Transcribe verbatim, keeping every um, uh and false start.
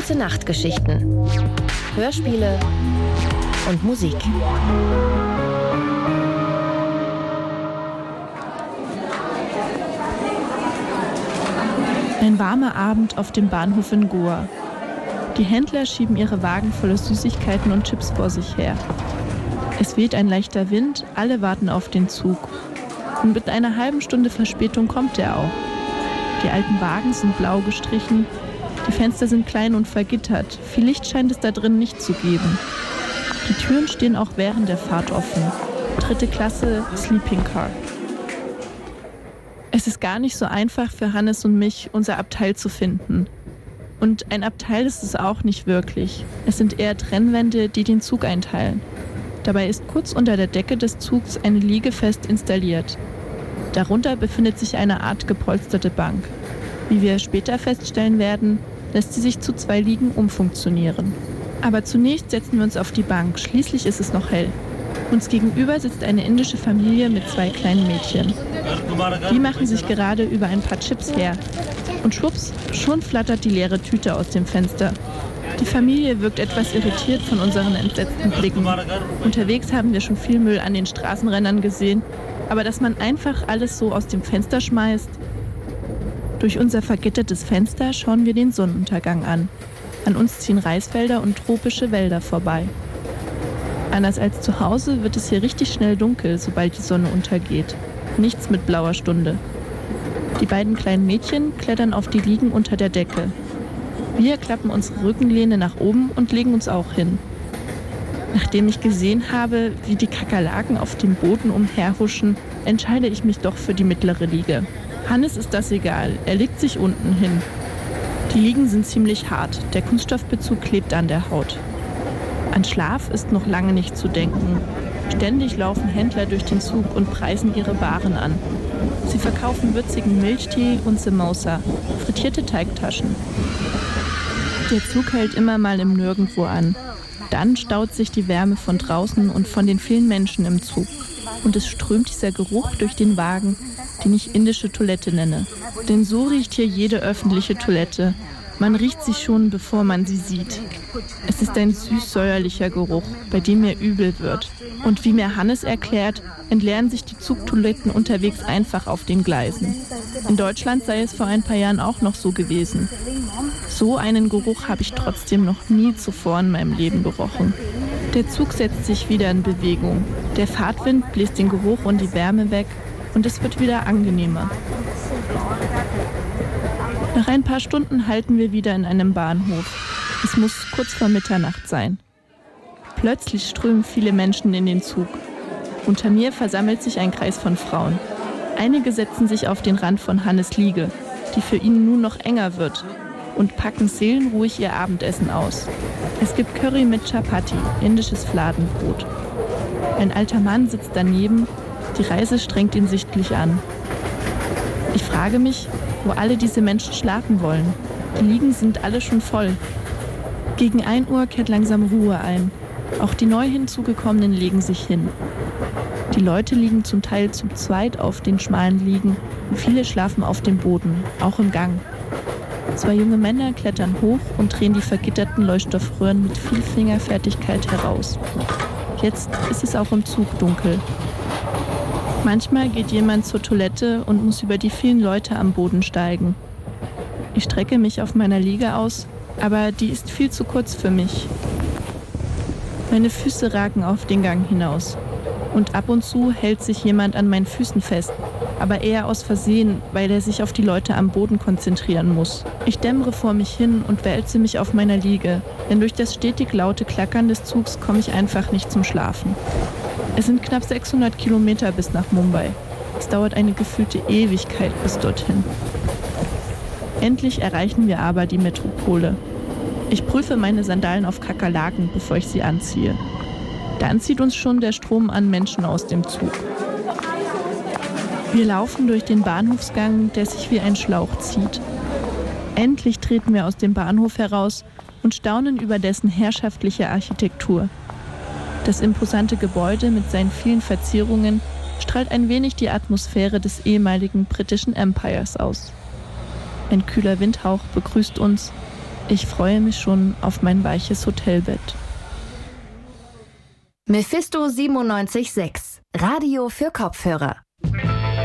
Gute Nachtgeschichten, Hörspiele und Musik. Ein warmer Abend auf dem Bahnhof in Goa. Die Händler schieben ihre Wagen voller Süßigkeiten und Chips vor sich her. Es weht ein leichter Wind, alle warten auf den Zug. Und mit einer halben Stunde Verspätung kommt er auch. Die alten Wagen sind blau gestrichen, die Fenster sind klein und vergittert, viel Licht scheint es da drin nicht zu geben. Die Türen stehen auch während der Fahrt offen. Dritte Klasse, Sleeping Car. Es ist gar nicht so einfach für Hannes und mich, unser Abteil zu finden. Und ein Abteil ist es auch nicht wirklich. Es sind eher Trennwände, die den Zug einteilen. Dabei ist kurz unter der Decke des Zugs eine Liege fest installiert. Darunter befindet sich eine Art gepolsterte Bank. Wie wir später feststellen werden, lässt sie sich zu zwei Liegen umfunktionieren. Aber zunächst setzen wir uns auf die Bank, schließlich ist es noch hell. Uns gegenüber sitzt eine indische Familie mit zwei kleinen Mädchen. Die machen sich gerade über ein paar Chips her. Und schwupps, schon flattert die leere Tüte aus dem Fenster. Die Familie wirkt etwas irritiert von unseren entsetzten Blicken. Unterwegs haben wir schon viel Müll an den Straßenrändern gesehen, aber dass man einfach alles so aus dem Fenster schmeißt. Durch unser vergittertes Fenster schauen wir den Sonnenuntergang an. An uns ziehen Reisfelder und tropische Wälder vorbei. Anders als zu Hause wird es hier richtig schnell dunkel, sobald die Sonne untergeht. Nichts mit blauer Stunde. Die beiden kleinen Mädchen klettern auf die Liegen unter der Decke. Wir klappen unsere Rückenlehne nach oben und legen uns auch hin. Nachdem ich gesehen habe, wie die Kakerlaken auf dem Boden umherhuschen, entscheide ich mich doch für die mittlere Liege. Hannes ist das egal, er legt sich unten hin. Die Liegen sind ziemlich hart, der Kunststoffbezug klebt an der Haut. An Schlaf ist noch lange nicht zu denken. Ständig laufen Händler durch den Zug und preisen ihre Waren an. Sie verkaufen würzigen Milchtee und Samosa, frittierte Teigtaschen. Der Zug hält immer mal im Nirgendwo an. Dann staut sich die Wärme von draußen und von den vielen Menschen im Zug. Und es strömt dieser Geruch durch den Wagen, den ich indische Toilette nenne. Denn so riecht hier jede öffentliche Toilette. Man riecht sie schon, bevor man sie sieht. Es ist ein süß-säuerlicher Geruch, bei dem mir übel wird. Und wie mir Hannes erklärt, entleeren sich die Zugtoiletten unterwegs einfach auf den Gleisen. In Deutschland sei es vor ein paar Jahren auch noch so gewesen. So einen Geruch habe ich trotzdem noch nie zuvor in meinem Leben gerochen. Der Zug setzt sich wieder in Bewegung. Der Fahrtwind bläst den Geruch und die Wärme weg und es wird wieder angenehmer. Nach ein paar Stunden halten wir wieder in einem Bahnhof. Es muss kurz vor Mitternacht sein. Plötzlich strömen viele Menschen in den Zug. Unter mir versammelt sich ein Kreis von Frauen. Einige setzen sich auf den Rand von Hannes' Liege, die für ihn nun noch enger wird, und packen seelenruhig ihr Abendessen aus. Es gibt Curry mit Chapati, indisches Fladenbrot. Ein alter Mann sitzt daneben, die Reise strengt ihn sichtlich an. Ich frage mich, wo alle diese Menschen schlafen wollen. Die Liegen sind alle schon voll. Gegen ein Uhr kehrt langsam Ruhe ein. Auch die neu hinzugekommenen legen sich hin. Die Leute liegen zum Teil zu zweit auf den schmalen Liegen und viele schlafen auf dem Boden, auch im Gang. Zwei junge Männer klettern hoch und drehen die vergitterten Leuchtstoffröhren mit viel Fingerfertigkeit heraus. Jetzt ist es auch im Zug dunkel. Manchmal geht jemand zur Toilette und muss über die vielen Leute am Boden steigen. Ich strecke mich auf meiner Liege aus, aber die ist viel zu kurz für mich. Meine Füße ragen auf den Gang hinaus. Und ab und zu hält sich jemand an meinen Füßen fest, aber eher aus Versehen, weil er sich auf die Leute am Boden konzentrieren muss. Ich dämmere vor mich hin und wälze mich auf meiner Liege, denn durch das stetig laute Klackern des Zugs komme ich einfach nicht zum Schlafen. Es sind knapp sechshundert Kilometer bis nach Mumbai. Es dauert eine gefühlte Ewigkeit bis dorthin. Endlich erreichen wir aber die Metropole. Ich prüfe meine Sandalen auf Kakerlaken, bevor ich sie anziehe. Dann zieht uns schon der Strom an Menschen aus dem Zug. Wir laufen durch den Bahnhofsgang, der sich wie ein Schlauch zieht. Endlich treten wir aus dem Bahnhof heraus und staunen über dessen herrschaftliche Architektur. Das imposante Gebäude mit seinen vielen Verzierungen strahlt ein wenig die Atmosphäre des ehemaligen britischen Empires aus. Ein kühler Windhauch begrüßt uns. Ich freue mich schon auf mein weiches Hotelbett. Mephisto siebenundneunzig Komma sechs. Radio für Kopfhörer.